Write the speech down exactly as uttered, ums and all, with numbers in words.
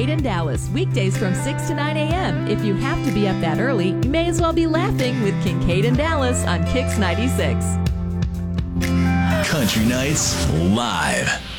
Kincaid and Dallas, weekdays from six to nine a.m. If you have to be up that early, you may as well be laughing with Kincaid and Dallas on Kix ninety-six. Country Nights Live.